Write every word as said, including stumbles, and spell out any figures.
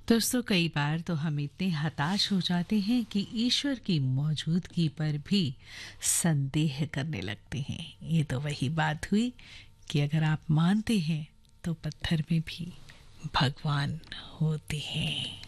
दोस्तों, कई बार तो हम इतने हताश हो जाते हैं कि ईश्वर की मौजूदगी पर भी संदेह करने लगते हैं। ये तो वही बात हुई कि अगर आप मानते हैं तो पत्थर में भी भगवान होते हैं।